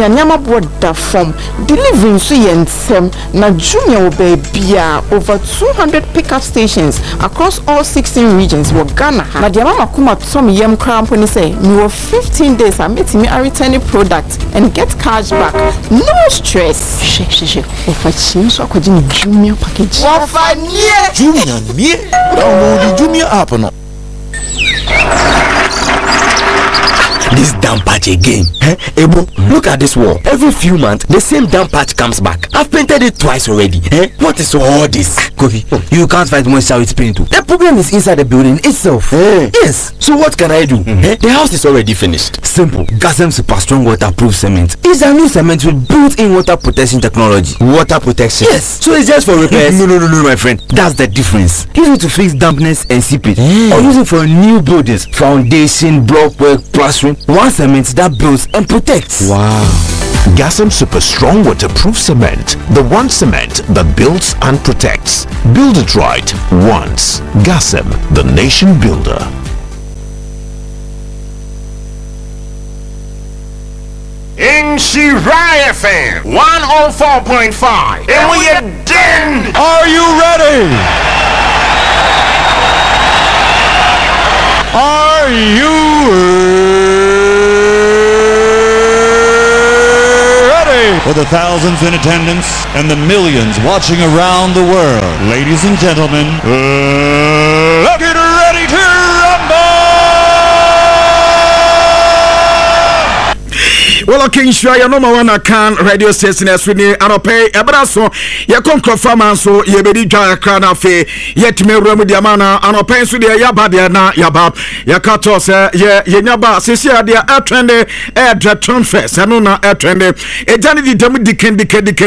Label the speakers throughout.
Speaker 1: Jumia nyama boda from delivering so yensem na Jumia will be over 200 pickup stations across all 16 regions wo Ghana. Na dia mama kuma some yem cramponi say me wo 15 days I meet me a returning product and get cash back. No stress. She. Ofa chin so akodi ni Jumia package.
Speaker 2: Ofa nie.
Speaker 3: Jumia nie. Download the Jumia app no.
Speaker 4: This damn patch again. Ebo, look at this wall. Every few months, the same damn patch comes back. I've painted it twice already. What is all this?
Speaker 3: Kofi, you can't fight moisture with paint too.
Speaker 4: The problem is inside the building itself. Yes. So what can I do? The house is already finished.
Speaker 3: Simple. Gasem Super Strong Waterproof Cement. It's a new cement with built-in water protection technology.
Speaker 4: Water protection?
Speaker 3: Yes.
Speaker 4: So it's just for repairs?
Speaker 3: No, my friend. That's the difference. Use it to fix dampness and seepage. Or use it for new buildings, foundation, block work, plastering. One cement that builds and protects.
Speaker 4: Wow.
Speaker 5: Gasem Super Strong Waterproof Cement. The one cement that builds and protects. Build it right once. Gasem, the nation builder.
Speaker 6: In Shirai FM 104.5. And we are done.
Speaker 7: Are you ready? Are you ready? For the thousands in attendance and the millions watching around the world, ladies and gentlemen, let's get ready to rumble!
Speaker 8: Well, okay, sure, you know, my can radio station as we need and pay a brasso. You come from so you be the crown of fe, yet me room with the mana and pay to the Yabadiana Yabab, Yakatos, Yaba, Sisia, the air trendy, air transfers, and no air trendy, a Janity Demican,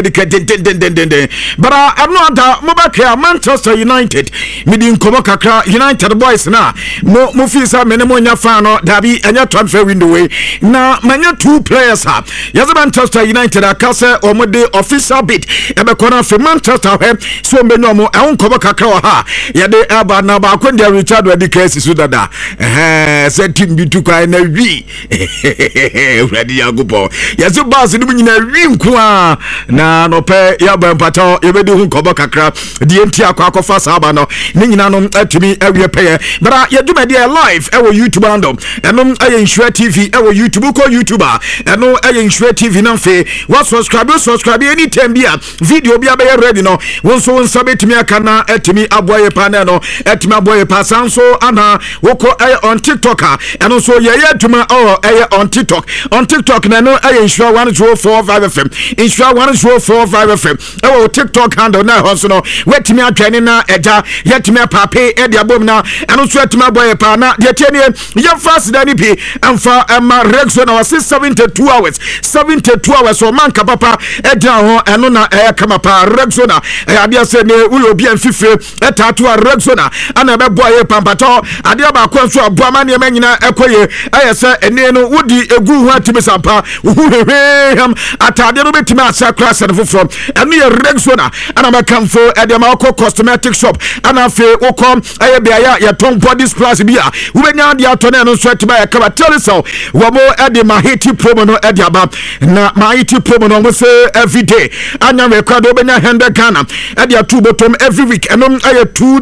Speaker 8: but I'm not Mobaka, Manchester United, Midin Komokaka, United Boys now, Mufisa, Menemonia Fano, Dabi, and your transfer window. Now, many 2 players. Yes, Manchester United akase omode official bid ebe kona fe Manchester he so mbeno mo e onko kakra ha ye de aba na ba kwenda Richard Wadi case so dada se team bi tu kwa na wi ready agopo yes boss ni nyina wi nko a na no pe ya ba mpato ye be de hu kobo kakra de enti akwa saba no ni nyina no atumi awie pe bra ye duma de live e wo YouTube random eno aye Insure TV e wo YouTube ko YouTuber no Insure TV na fe wa subscribe anytime bia video bia be ready no won so won sabe timi aka na etimi aboye pa na no etimi aboye pa sanso ana woko on TikTok and so ye tuma on TikTok na no Insure 1045 FM Insure 1045 FM TikTok handle na hoso no wetimi atwene na eja yetimi pape e dia bom na and so etimi aboye pa na de tiene ye fast da ni pi amfa ma Rexona was 72 hours 72 hours so man papa edra ho eno na kama pa Rexona ade ase ne ulo bi anfifre etatu Rexona ana be boye pampato ade ba kwa so abo ma ne manyina ekoye ayese ene no wudi egu hu atimi sampa ham atade no betimi asa class and from eno ye Rexona ana ma kamfo ade ma ko cosmetic shop ana fe ukom aye bia ya ton body splash bia wo benya ade atone no so etiba ya kaba tell so wo mo ade ma hiti promo no ediaba na my IT promo no say every day anya record obenya 100 Ghana edia 2 bottom every week and I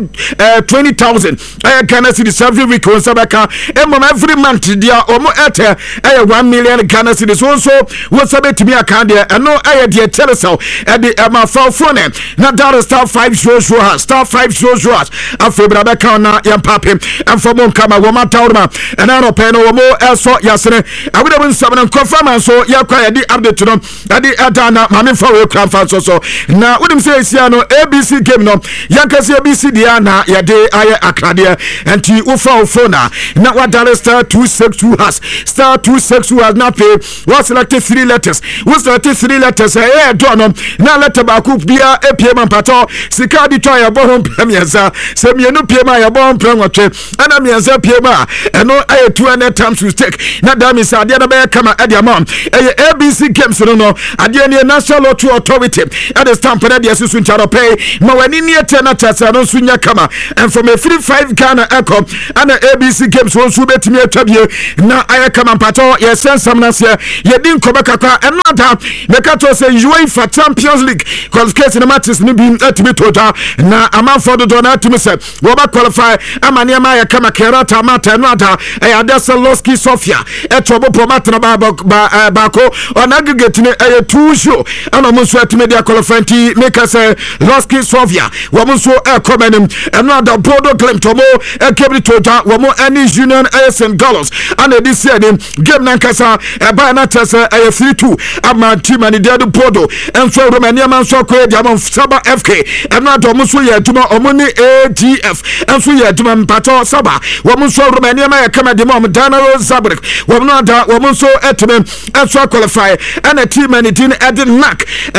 Speaker 8: 20,000 Ghana cedis every week on sabaka every month dia omo ete 1 million Ghana cedis so what sabet me account there and no I dey tell us how edi ma phone na dollar star 5 shows star 5 shows afebra beka na yam papim and for mon kama wo matawma and I no pay no mo eso yasene abudabun sabana confirm so yakwa di update no adi adana mame fa we kran fa so na wodim say sia no ABC game no yankasi ABC dia na yade aye akrade enti ufa phone na wa dollar star 262 has star 262 has na pay was selected 3 letters was selected 3 letters do no na letter ba ku bia epiem pato sika di to ya bo ho premiersa se mienu piem ya bo ho premiertwe ana miensa piem a eno aye 200 times to take na damisa dia na be kama ade ama ABC games no ade ne National Lottery Authority at the stamp na de susu ncharo pay ma wani ne tena tasa no sunya kama and from a free 5 Ghana echo and ABC games won su betimi atwabie na aya kama mpato ye sensam na se ye din kobaka kwa eno ada meka to say UEFA Champions League qualification matches ni bi atimi total na amanfo do na atimi se wo ba qualify amane ma ya kama Kerata mata no ada Adeseloski Sofia etobo promatna ba ko on aggregate ne 2 show ana mo so atimi dia qualify ti make say Loski Sofia wo mo so commenem eno ada Bodo claim to mo kebri total wo mo any Union St Gallos and this year game nankasa ba na tesa 3-2 ama team and the Bodo and so Romania man so ko dia man Saba FK eno ada mo so ye aduma omoni AGF and so ye aduma mpato Saba wo mo so Romania ma kama de mo Danilo Zabrik wo mo ada wo mo so etime and so qualify and a team and the Edin Nak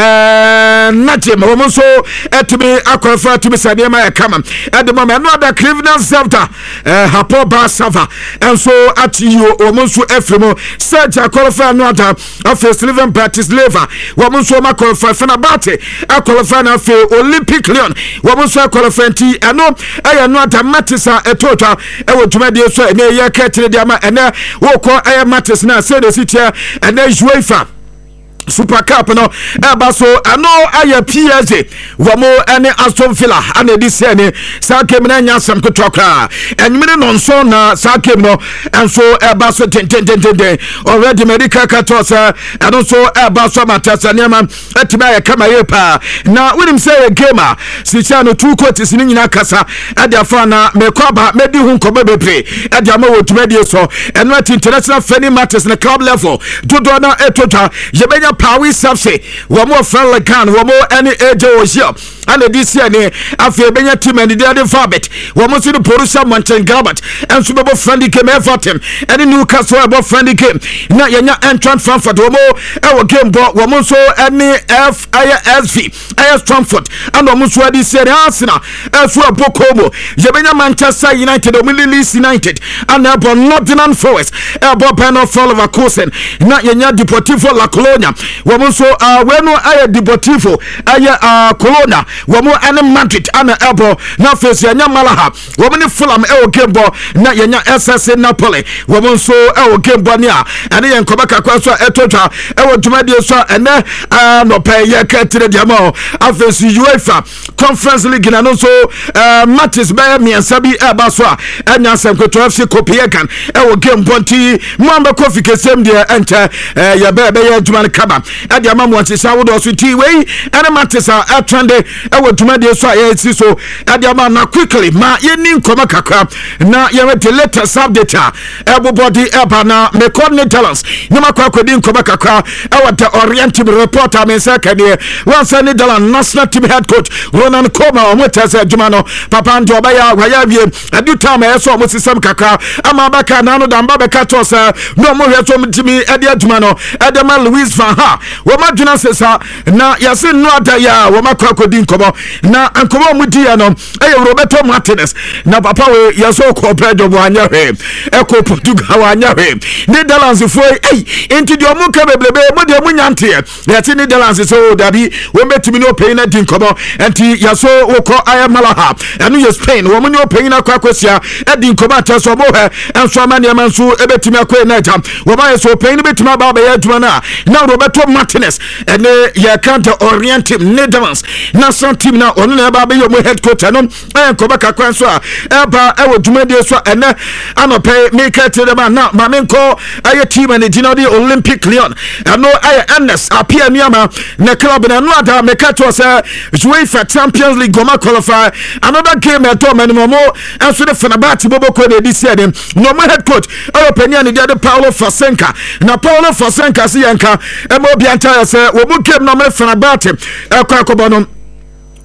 Speaker 8: najem wo mo so etime qualify to Sadia ma kama at the moment no ada Cleveland Zelda Hapo Basava and so at you wo mo so efremo Serge qualify no ada of Steven Bratislava wo mo so ma qualify Fenerbahce qualify na fe Olympic Lyon wo mo so qualify ti eno aya no ada Matisa total e wo tumadi so ene ye ketire dia ma ene wo ko aya Matis na say the city ene UEFA Super Cup no eba so ano aye PSG wamo ene Aston Villa ane this year ni sa game na nyasam ko tokra enmire no so na sa game no enso eba so ten already medical cartos and so eba so matasa niam etiba ye kama ye pa na winim say gamer si cha no two coaches ni nyina kasa ade afa na me kwaba medi hu nkoba bebre ade ama wo tumadi so eno international friendly matches na club level dodo na etota yebenya Power Subsay, one more friendly can, one more any age or shop. And this year, after being team and the other Fabet, one more to the Borussia Mönchengladbach, and Super Bowl friendly came for him, and the Newcastle about friendly came. Now you're not entrant Frankfurt, one more our game bought one more so any FISV, IS Frankfurt, and almost what he said Arsenal, as well Bokomo, Jabena Manchester United, or Leeds United, and about Nottingham Forest, about Panel Fall of a Coursen, not your Deportivo La Colonia. Woman so when I Deportivo Colonna woman and Madrid and Elbow now face Yanya Malaha woman Fulham El Gambo na Yanya SS Napoli woman so El Gambonia and then Kobaka Kwaso Etota El Tumadio so and no pay Yakatire Diamo after UEFA Conference League and also matches by me and Sabi Abaswa and Yansam FC Copenhagen El Gambonti Mamba Coffee Kesem dia enter ya bebe Juman Kaba at the Mamma would also tea way and a matisa at Trande I would to my dear so at the Mamma quickly ma yenin Komakaka na yamete letter subdata everybody na me coordinate talents Namaka Kodin Komakaka I want to orient reporter me second year once any dollar national team head coach Ronan Koma or Mutasa Jumano Papa and Jobaya Wayavi I do time I saw Musisam Kaka Amabaka Nano Dambaba Katosa no more to me at the Jumano Adama Louise Van Ha woma dwena sesa na yase no adaya woma kwakodin komo na ankomo mudia no Roberto Martinez na papa we yaso ko predo bo anya hwe eko Portugal anya hwe Netherlands fo enti de omo ka beblebe mo de munyante yate Netherlands so dabi wo betimi no pay na din komo enti yaso wo ko aya Malaha enu ye Spain wo mo no pay na kwakosia edin komo ataso mo he enso amane manso ebetimi akwa na jam wo ba yeso pay no betimi ba ya aduma na Roberto Martinez and ye can't orient him Netherlands national team na onu na ba be your head coach no Kobaka Kwanso eba e wo dwumade so ene anope make it the man na mamenko aye team and the Olympic Lyon no aye NS apia niama na club na no ada make to say UEFA Champions League goma qualify another game at home and momo and so the Fenerbahce bobo ko de this year no my head coach European and the Paulo Fonseca na Paulo Fonseca si yanka e mo bianta say wo bu game no me Fenerbahce akwa kobono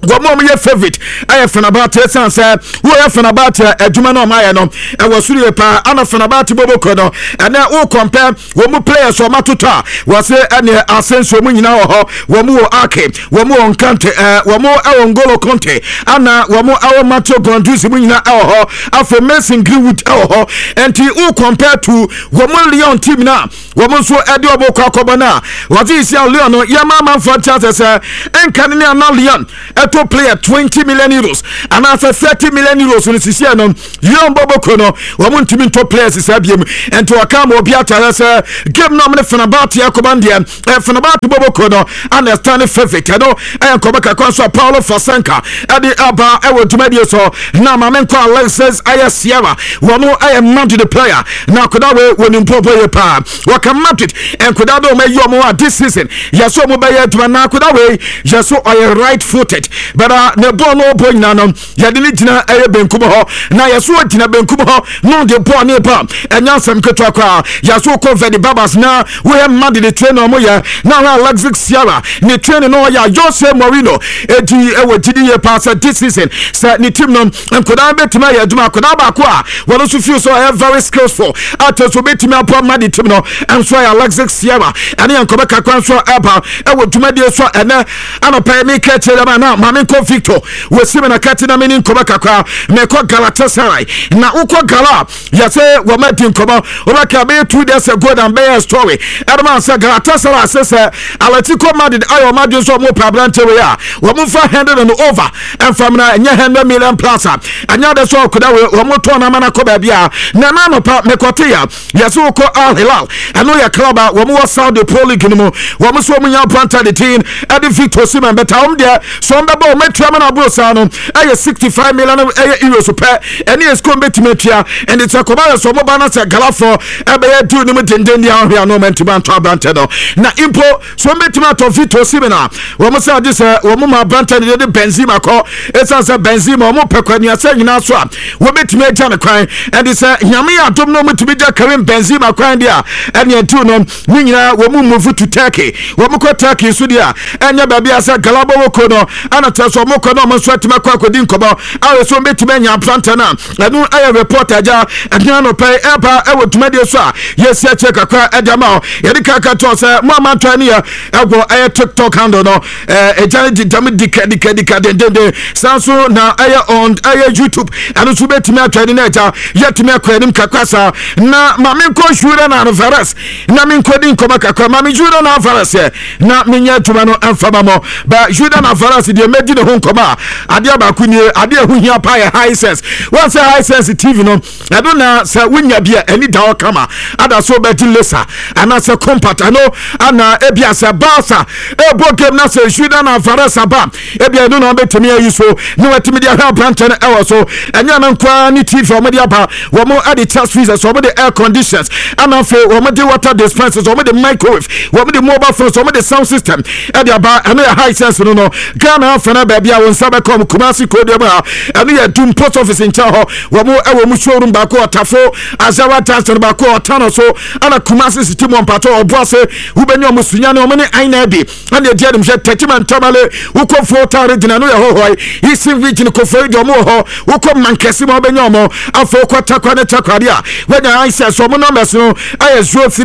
Speaker 8: Wamo ye favorite aye Fenerbahce sanse wo ye Fenerbahce adwuma no maye no e wasuri pa ana Fenerbahce boboko no ene wo compare wo mu players o matoto wo se ene Asensio mu nyina ho wo mu Ake wo mu Nkante wo mu Ngolo Conte ana wo mu Mato Gonduzi mu nyina ho afo Mason Greenwood ho enti wo compare to wo mu Lyon team na wo mu so ede oboko akobo na wo ti isi Lyon no yama for chances enkan ne na Lyon to player 20 million euros and after 30 million euros in this year no Lyon boboko no wo mu ntimi to players sabiem and to akam obi atare say game no me Fenerbahce akobandia Fenerbahce boboko no understand perfect no enkomeka kwaso Paulo Fonseca ade aba e wo dwumadie so na mamenko Alexis Ayasiara wo no Madrid the player na koda we woni mpopo ye pa waka Madrid en koda do me yo mo this season yaso mo be ye dwuma na koda we yaso oye right footed but ne ball no boy na no yade ni gina eye benkum ho na yaso gina benkum ho no de ball ne pa enyansam ketwa kwa yaso convert the babas na we mad the trainer mo ya na Alexis Sierra ne trainer no ya Jose Mourinho edi ewo gidi ye pass this season say ne team no enkoda betima ya duma koda ba ko a wono so feel so very skillful ato betima apa mad the team no and so Alexis Sierra ene enkoba kakwan so aba ewo duma die so ene anopa me kechere na mamenko Victor we sime na katina meni nkoba kakwa me ko Galatasaray na uko gala ya say wo madi nkoba o ka be 2 days ago and be story edman say Galatasaray say Atletico Madrid ayo Madrid so mo problem we ya wo mo 400 and over and from na nya 100 million plus anya de so koda we wo mo to na mana ko ba bia na na no pa me kote ya so ko Al Hilal ano ya club wo mo Saudi Pro League no wo mo so mo nya planta the team ade Victor Osimhen beta there so mbaba o metua na brosa no aye 65 million euros per ene eskom betimetua and it's a koba so mo bana se galafo ebe ye du no mtendeni ahia no mentima to abante no na impo so betima to Victor Osimhen wo mo se ade se wo mo ma abante de Benzema ko esa se Benzema wo mo pekwani ase nyina so a wo betime agya ne kwan and se nyame adom no mutumi gya Karim Benzema kwan dia ene adu no nyina wo mo move to Turkey wo mo ko Turkey so dia enya babia se galabo wo ko no ana teso mo ko no mo so atima kwa kodi nkobo awe so betime nya planta na anu aye reporter ja enya no pay eba ewo tumade so a yesi a check akwa edama ye de kaka to se mo amantani ya ego aye TikTok handle no ejani di dam dika dende sanso na aye on aye YouTube anu so betime atwani na ja yetime akwa nim kakwasa na mamenko shura na Alvarez na menkodi nkoba kakwa mamejura na Alvarez na menya tuma no amfaba mo ba Julian Alvarez de medi ne ho nkoma ade abakuni ade hu hia pa high sense once high sensitive no adona sa wunya bia ani da kama ada so beti lesa ana se compact ano ana ebia se Barca ebo game na se Julian Alvarez aba ebia no na betimi ayi so no wetimi dia ha plantain ewo so enya na nkwa ni TV o mede aba wo mo ade chest freezer so mo de air conditions ana fe wo mo de water dispensers wo mo de microwave wo mo de mobile phones wo mo de sound system ade aba ana high sense no Ghana fana baby a won sabe kom Kumasi Kodia ba anu ya dum post office in chaho wo mo ewo mu showroom ba ko otafo Azawa Transport ba ko otano so ana Kumasi city mo mpato oboase ubenyo musunya ne o mane aina bi ana dia dem je techiman tomale uko fota region no ya hohoi isin region ko fo do mo ho uko mankesi mo benyo mo afo ko takwa ne takwade a wenya aisa so mo numbers no aye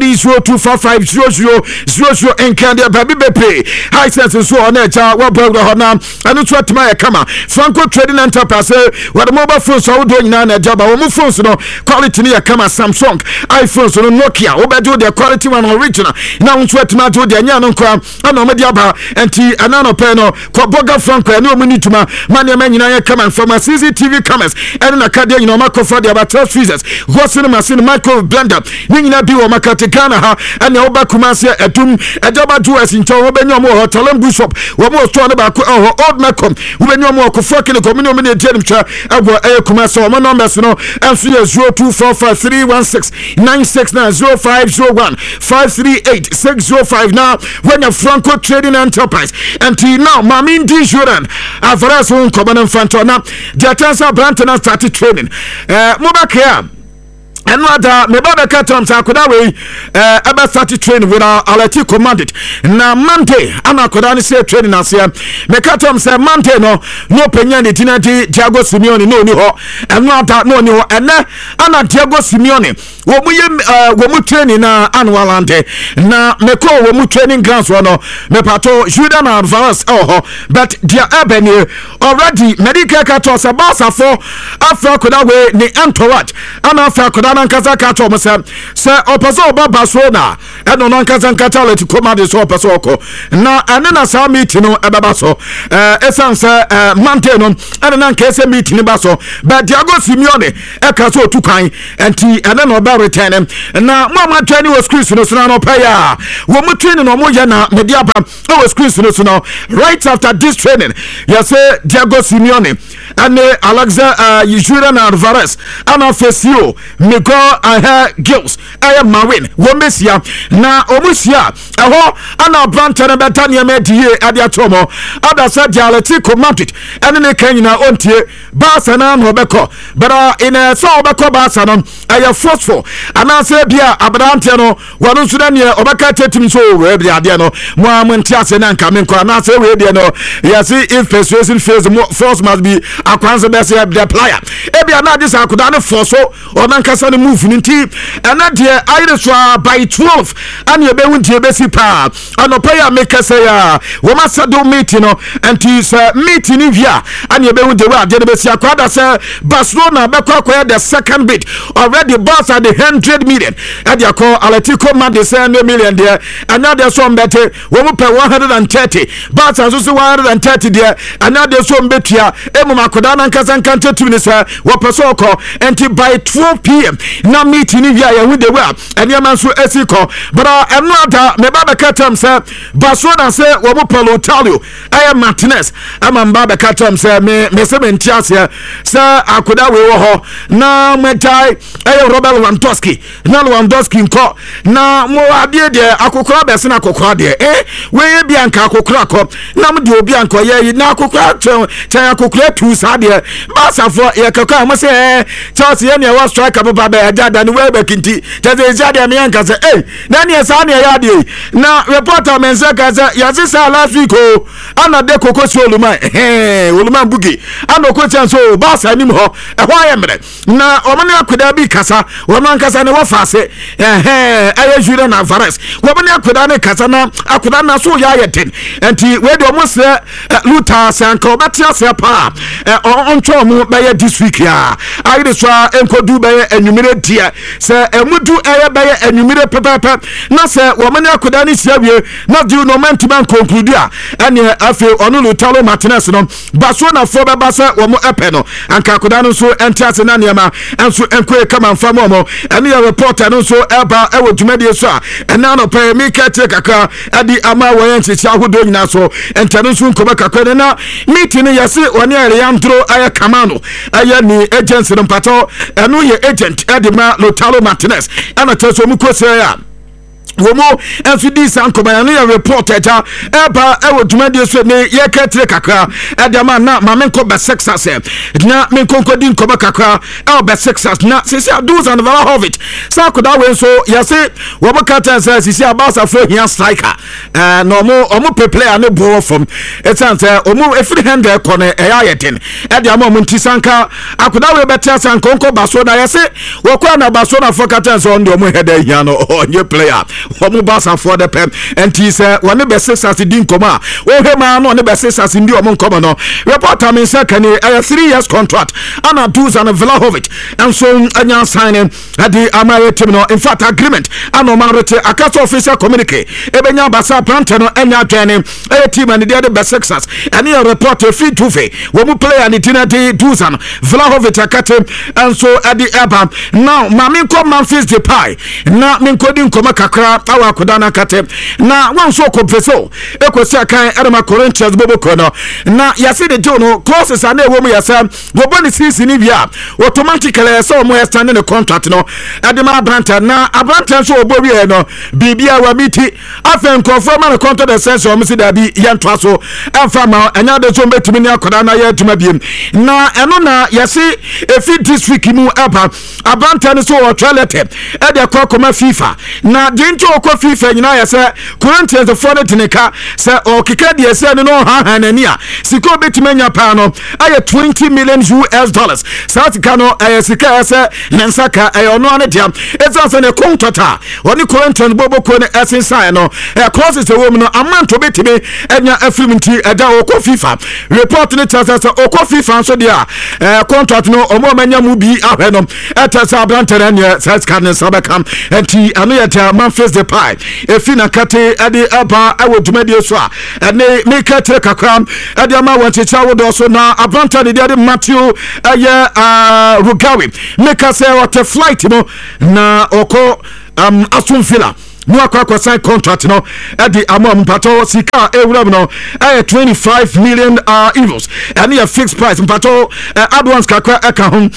Speaker 8: 0302450000 enkande baby bepe high sense so on e cha wa hona anu twatma ya kama Franco Trading Enterprise where mobile phones so do nyina na jaba wo mu phones no quality ni ya kama Samsung iPhones no Nokia obedo the quality one original na twatma do de nya no kwa ana omedi aba enti anano pe no kwa boga Franco ya no munituma mane manyina ya kama from CCTV cameras and na kadia nyina makofa de about freezers washing machine micro blender nyina bi wo makate Ghana ha ana oba Kumasi edum ejaba do asinto obenyo mo hotel Bishop wo mo store ba ko old Macom ubenyo mo ko fokele ko mino mene tie nimcha agwo aye Kumasi o mo numbers no enso ye 024531690501538605 now when your Franco Trading Enterprise until now mami ndi Jordan Alvarez won come na fanto na the Atansa Brantona started training mo ba kia and what me baba katam sa koda we aba start train with our alati commanded na Monday ana koda ni say training asia me katam say Monday no penya ni tinati Diego Simeone no ni ho and what no ni ho and ana Diego Simeone wo mu training na annual ante na me ko wo mu training grounds no me pato Julian Alvarez but dia ebeni already medical kato sa basa for afra koda we ni entourage ana afra koda na nkasa kato mo se opaso baba so na eno no nkasa nkata let command so opaso ko na ene na sa meeting no ebaba so esanse Monday no ene na nkese meeting ba so but Diego Simeone ekaso otukan enti ene no ba return na mama training was Chris no so na pay ya wo mu training no mo ya na mediapa was Chris no so no right after this training you say Diego Simeone and Alexa Julian Alvarez ana Fesio Miko Gills Marine Womesia na Omusia ana Branta na Betania Medie Adia Tomo ada said Atletico Madrid and ne Kenya ontie Barcelona no beko but in a so beko Barcelona aya forceful ana say bia Abrante no wanu sudan ye obaka tetim so we bia de no mo amontiase na nka menko ana say we de no yes if persuasion fails force must be akwanse be say the player e bia na this akoda ne force o na nkasa ne move nti ana de ayre so by 12 and ye be wuntie be si pa ano player make say ya wo masado meeting no anti say meeting via and ye be wuntie we ade be si akwada say Barcelona be kwa the second bid already boss at the 100 million and you call Atletico Madrid say 100 million there another some better we mo pay 130 but as so 130 there another some better emu makoda na nkasa nkante tu ni say wo person ko enti by 12 p.m. na meeting via ya with the way and ya man so esiko but another me baba katam say Barcelona say wo mo Paulo Talio I am Martinez am baba katam say me se mentiasia say akoda we wo ho na metai Robert Lewandowski nko na mo adie de akokora bese na akokora de we bia nka akokora ko na mo de obi anko ye na akokora chen akokora tu sa de basafo ye kaka mo se Chelsea ye ne wa striker baba be ada ni we be kinti teze jade me anka se na ne sa ne ya de na reporter men se ka se ya se sa last week o ana de kokoko si oluman bugi ana ko chen so basa nim ho ho ayemre na o mane akoda bi kasa woman kasa ne wafase aye Julian Alvarez woman akoda ne kasa na akoda na so ya yeten enti we do mo se Luta sanka obetia se pa oncho mu be ye this week ya aye so enkodu be enumere dia se emudu aye be enumere pepepe na se woman akoda ne siawie na do no man conclude a ene afi onu Lautaro Martinez no Barcelona fo be ba se wo mo epe no anka akoda no so entiase na niama enso enkoe kama mfamo mo ene ya reporter no so eba ewo dwumade so a ena no pay me kete kaka adi ama woyen chichi ahodo nyina so entano so nkoma kakwa na meeting yesi woni Leandro aya Camano aya ni agency no pato eno ye agent Edema Lautaro Martinez ana teso mu kose ya womo enfidi sankoma na reporter ja eba ewo dwumade so ne ye kete kakra edama na mamenko be sexas na menkonko din koba kakra be sexas na sisi adus and Vlahovic sakoda we so yase wo bokata say sisi abasa fo hia striker no mo player ne ball from etance omo efiri hand ko ne ayeten edama mo ntisanka akoda we betia sankonko baso na yase wo kwa na baso na fo kata so ndo mo header hia no onye player womu basa for the pem enti se wone be sexas din koma wo hema no ne be sexas ndi omo nkoma no reporter men say kan 3 years contract ana Dusan Vlahovic and so anya signing at the Amare team no in fact agreement ana marete akaso official communique ebenya basa plante no anya dwene team and the be sexas and your reporter feed to fe wo mu player ni tinati Dusan Vlahovic akate and so at the eba now mami ko Memphis Depay na min kodin koma kakra pa awa kodana kate na wan so kompreso ekosi akan Adama Corinthians boboko no na yase de jono clauses ana ewo mu yasa go boni season ni bia automatically so mo extend the contract no Adama Abranta na Abranta so obowie no bibia wa miti afen confirm na contract the sense o msi da bi yanto so amfa ma anya de so betumi ni akoda na ya tuma biem na eno na yase efi district mu aba Abranta no so o toilet e de kokoma FIFA na dincho okọ FIFA nyina yase Corinthians for the tinika se o kika de yase no ha hanania siko betumi nya pa no aye $20 million South Kano sika yase nensaka ono ane dia ezanse ne kontata oni Corinthians boboko ne esensan no clauses the woman no amanto betimi enya afrimti eda okọ FIFA report ne tasa se okọ FIFA so dia contract no omo manya mu bi ahwe no etasa Abranta ne South Kano sabakam enti anu yeta Memphis the pie efina kate ade aba awo dwumadi so a ene meka tere kakram ade ama wanchecha wodo so na Abranta de ade Matthew Rugawi meka say what a flight no na oko Aston Villa no akwa sign contract no at the amount pato sika ewuram no 25 million euros and a fixed price pato advance kakwa eka hom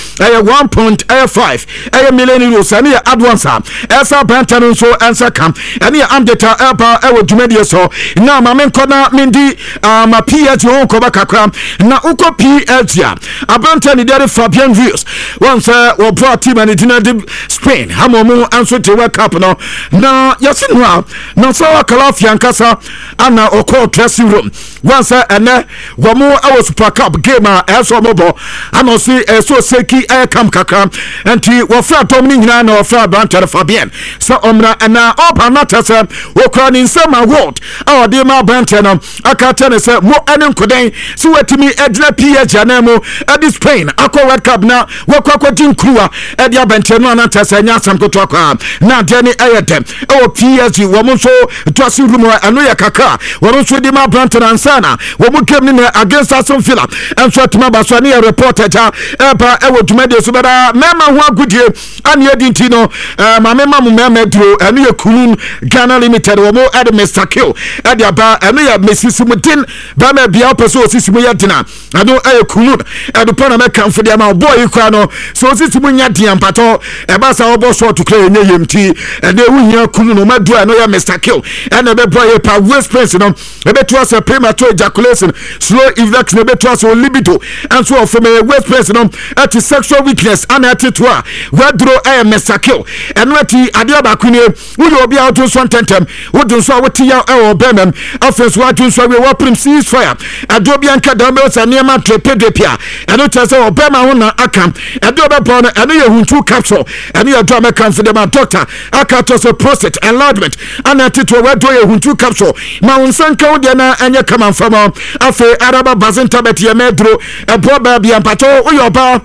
Speaker 8: 1.5 million euros and advance esa bantan so answer come and am data ewo dwumadi so na ma men kona mendi ma PSG on ko bakakra na uko PSG abantan de Fabian Ruiz once we brought team and in Spain hamomu answer to World Cup no na yasinwa na sawa kalafia nkasa ana oko dressing room once ene womu awo Super Cup game eso mobo ana si so seki kam kakra enti wo fra domini nyina na wo fra Brancher Fabian so omra na opa natasa wo kra ni nsema award awo de ma Brancher no aka tene se mo ene nkoden si watimi edna PSG na mo edi Spain akọ World Cup na wo kwakọ dinkruwa edi Brancher no natasa nya sam koto akwa na de ni ayedem o PSG wo mo so dressing room anu ya kaka wo so di ma Brancher ansana wo mo game ni against Aston Villa enso tuma baso ni reporter ja eba ewo dwumade so bada mema ho agudie ani edinti no ma mema mu mema duro anu ya Kunun Ghana Limited wo mo ed Mr. Kill ed aba anu ya mesisimutin ba ma bia opeso osisimu ya dina anu Kunun ed pana me kanfo dia ma boy kwa no so osisimu nya dia mpato eba sa obo short to clear nye yemti ed ewunya Kunun no ma do anu ya Mr. Kill ed be boy pa West Prince no ebe to us premature ejaculation slow evacuation ebe to us libido and so from a West Prince no at sexual weakness and at it wa wadro Mr. Kill and what adia bakuni we obi out to so tentem we do so what ya bemem offense what do so we prim ceasefire adobi anka dambe sa niema trepedepia and it say obema ho na akam adobe born and you huntu capsule and you do make come for the doctor aka to so prostate enlargement and at it we do huntu capsule ma unsanka wo na anya kama fama afi araba bazenta betie medro eboba bia mpato uyoba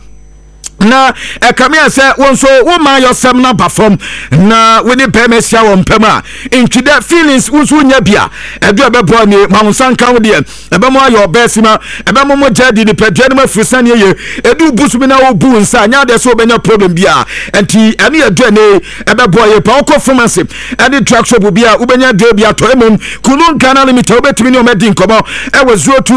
Speaker 8: na kamia se wonso wo ma yosem na bafom na woni pemesia wo mpema intwide feelings wonso nya bia edu ebebo ni mawonsanka wo de ebemo ayo besima ebemo mo jadi ni pedwa ni mafusane ye edu busumi na wo bu nsa nya de so obenya problem bia enti ene edu ne ebebo ye pa okọ performance ene track shop bia ubenya de bia to emom Kunun Ghana Limited obetimi ni omedi nkomo ewe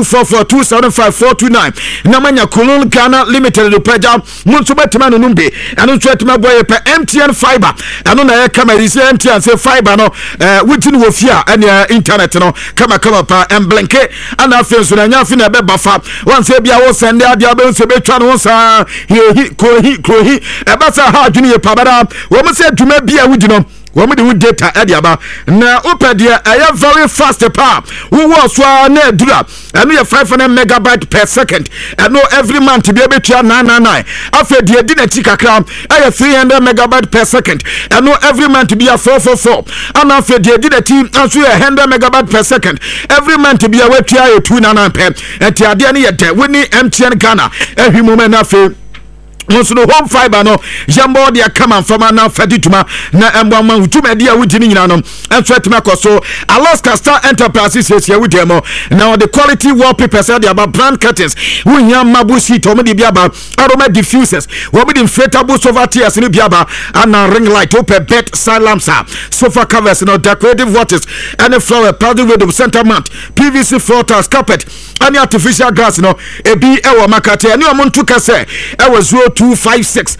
Speaker 8: 0244275429 na manya Kunun Ghana Limited do peja munso betima no numbe anu nso betima boye pe MTN fiber anu na ye kamera se MTN se fiber no wutin wo fia ene internet no kama pa emblenke ana afenso na nya afi na be bafa wanse bia wo sende adia be nso betwa no sa krohi e ba sa ha adwene ye pabara wo mo se dwuma bia wudi no women do data ediaba na opedia aya very fast pa who was na dura and we 500 megabyte per second and no every month be able to 999 after the dinati kakra aya 300 megabyte per second and no every month be a 444 and after the dinati also 100 megabyte per second every month be a 299 per and the ade ne ye de we ni MTN Ghana every moment after onso no home fiber no yambo dia kama fama na fadituma na embwama utuma dia wugini nyina no enso etima koso Alaska Star Enterprises says ya wudemo now the quality wallpapers they about brand curtains wunya mabu sheet o me biaba aroma diffusers wo be inflatable sofa tiers ni biaba and ring light open bed side lamps sofa covers no decorative watches and a flower powder with center mount PVC floor tiles carpet and artificial grass no ebi ewo makate ani omuntu kase ewo 0256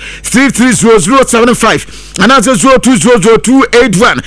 Speaker 8: 330075 and that's 0200281080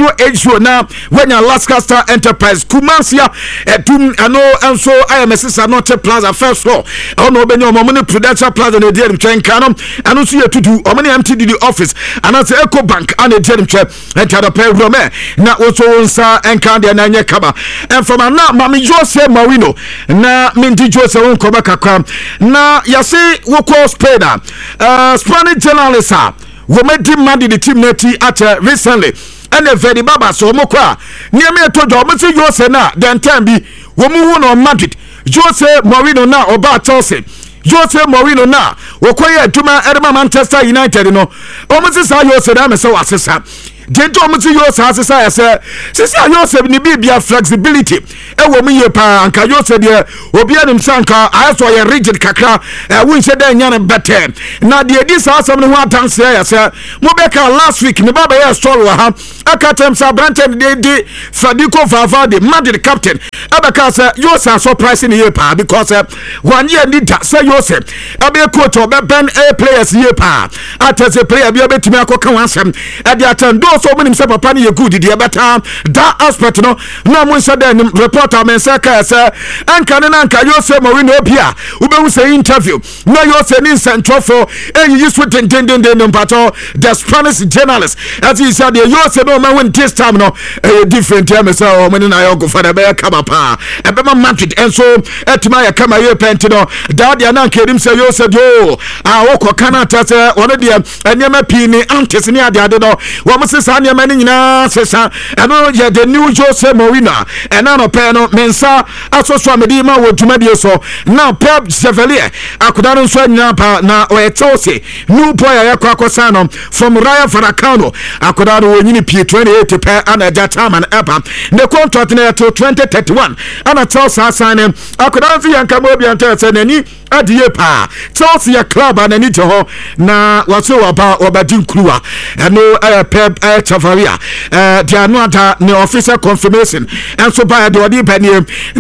Speaker 8: now when your Alaska Star Enterprise Kumansia etum ano enso IMSS Anote Plaza first floor ono benyo momoni Prudential Plaza ne derim twen kanom ano so yetutu omoni MTD office and that's Eco Bank and the derim twen entada pe rome na oso onsa enkande na nye kaba and from na mami Jose Mawino na minti Jose won koba kakam na yase woko speda Spanish journalist wo medi madi the team neti at recently and a very baba so mokwa near me to job say Jose na then time bi wo mu hu no Madrid Jose Mourinho na oba Chelsea Jose Mourinho na wokoye aduma edema Manchester United no omo se sa Jose na me se wasesa Jento omuti Jose asesa yese sisi Jose ni bibia flexibility e wo mu ye pa anka Jose de obi anim sanka aso ye rigid kakra won se da nya ne better na de edi sa asem ne ho atanse yese mo beka last week ne baba ye story wa ha akatem sa branchen de Fadiko Vava the Madrid captain abeka say Jose surprising ye pa because 1 year need say Jose abe coach obe ben a players ye pa atase player bi obetimi akoka wansem e de atando so many say papa ni good dey better that aspect no na mo say dem reporter men say ka say anka ne anka Jose Mourinho opia ube say interview na Jose ni central for you sweet den pato the Spanish journalist as he said Jose no man when this time no different time say o many na yo go for the be kama pa e be Madrid and so etima ya kama ye penti no that dia na kedim say Jose do woko kanata say one dia anyama pini antes ni ade no wo mo say anyama ni nyina sesa eno ye the new Jose Mourinho ena no pe no mensa asoso amedi ma wo dwumadie so now Pep Chevalier akudano nso nyina pa na o Chelsea new player yakwakosa no from Rayo Vallecano akudano wonyini P28 pe ana Jataman Epa the contract na till 2031 ana Chelsea sign akudano fi yankamo obi anta se nani adie pa Chelsea ya club anani to ho na waso obadin kruwa eno Pep Chevalier the another the official confirmation and so by the odi panie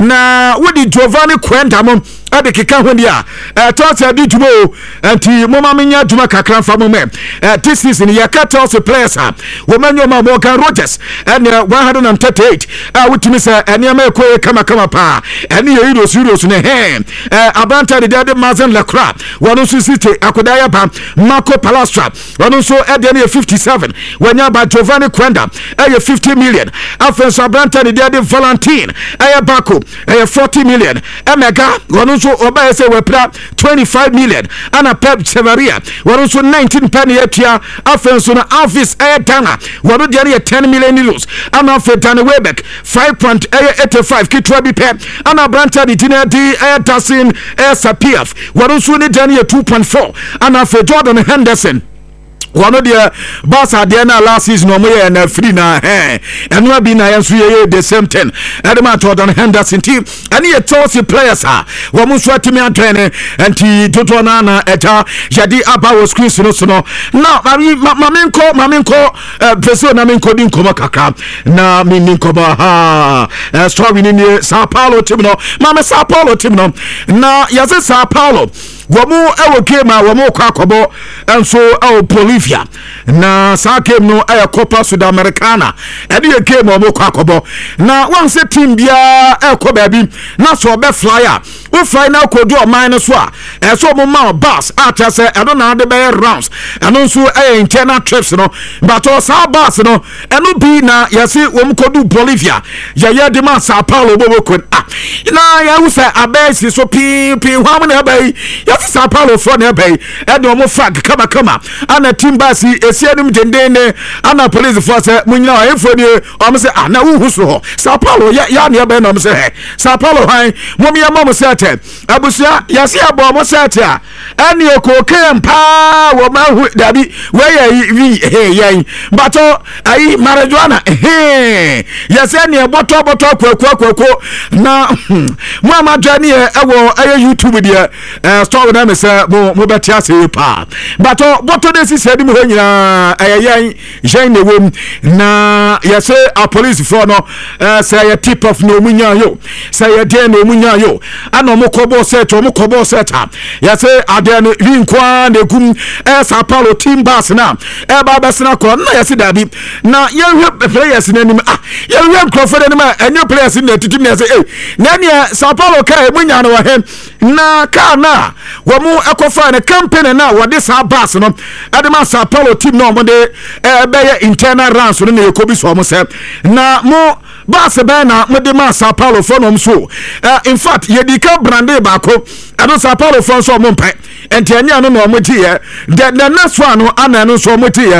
Speaker 8: na wodi Giovanni Quendam ade keka honia Chelsea di jumo anti moma menya juma kakran fa mom this season yakata players wo manyo ma Morgan Rogers and 138 wutimi say eniama ekoye kama pa eni euros ne abanta de Mazen Lacroix wonu so city akodaya ba Marco Palastra wonu so ede ne 57 wanya ba Giovanni Quenda 50 million afenso abanta de Valentine Bako 40 million emega wonu so oba say we pra 25 million ana Pep Chevalier wonu so 19 penny etia afenso na office Dana wonu de 10 million euros ana fetane Webeck 5.85 kitwa bi Pep ana branta de tina di Tassin SPF wonu so ne dane 2.4 ana fe Jordan Henderson one of the boss at the end of last season no more na free na and we be na yansu ye the same thing Edema Jordan Henderson team and ye Chelsea players wo mu so atimi atene anti toto na eta jadi aba wo screen no now maminko preso na minko din koma kaka na minko ba story ni Sao Paulo team no mama Sao Paulo team no na yase Sao Paulo womu ewo game womu kwa kobo enso ewo Bolivia na sa game no Copa Sudamericana edi e game womu kwa kobo na wan se team bia ekọ baabi na so be flyer we fly na ko do minus so so mo ma bus ata se edo na de be rounds eno so internal trips no but sa bus no eno bi na yesi womu ko do Bolivia ya de ma Sao Paulo bobo ko na ya wo se abesi so pi hwam na bai Sao Paulo for ne bay e do mo fag kama ana team basi esianum dendene ana police force munyina efo ni o mo se na wo hu so Sao Paulo ya ne bay na mo se Sao Paulo han mo mi ama mo se ate set abusia yase abo mo set a ene ekokem pa wo ma hu dabi we ye but ayi marijuana yase ne boto kwakwa na mo amadani ewo YouTube dia store na me say mo betia say pa but boto de si sedi mo nyina ayeyan jen ne wom na yase a police for no say a tip of no munya yo say a dey no munya yo ana mo kobo set yase aden winkwa ne gum Sao Paulo team bus na ba besna ko na yase dabi na ye players nanim ye Crawford anim enye players na tutum na say na ne Sao Paulo kai munya no he na ka na wo mu ekofa ne campaign na wo de sa bus no adema Sao Paulo team no mo de be internal rounds no na yekobi so mo se na mo bus be na mo de ma Sao Paulo for no so in fact ye di ka brande ba ko ado Sao Paulo for so mo mpa entianya no no mo ti ye the next one no ana no so mo ti ye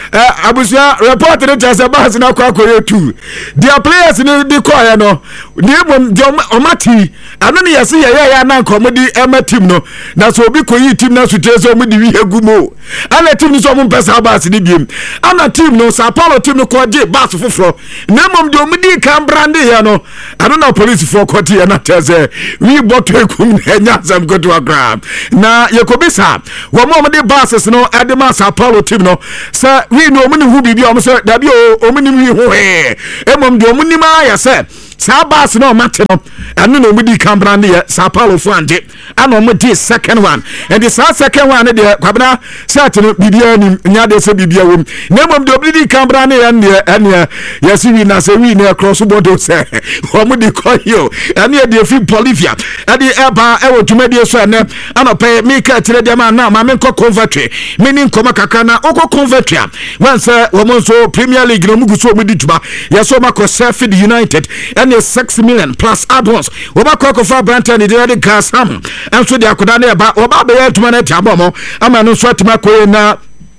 Speaker 8: abusia report the just bus na kwa tu their players ni di ko ye no ni bom de omati ano ne yesi ye na nkomodi ema team no na so obi ko yi team na so tezo mo di wi hegumo ana team ni so mo pesa bus ni biem ana team no Sao Paulo team no ko je bus foforo na mom de omudi kan brande ye no ano na police for court ye na teze we boto ekum enya sam go to agram na yekobisa wo mo de buses no adema Sao Paulo team no sa we no omuni hu bibi o mo se dabi o omuni wi hu he emom de omuni ma ya se Sabas no matter no and no mudi cambrand here Sao Paulo fande and no mudi second one and the second one there kwabna certain bibia ni nya de se bibia wom nemom de obidi cambrand and yes we na say we na cross border say omudi ko yo and the fi Bolivia and the eba e wo dwumade so na anope me ka tire de ma na ma me ko convertry meaning koma kakra na oko convertry once wo mo so Premier League no mugu so omudi dwuma yes so mako Sheffield United and 6 million plus add-ons. Oba Kokofa Branton ni de gas ham. And so they are kodane ba oba be yetuma na tiabomo ama no so atima ko na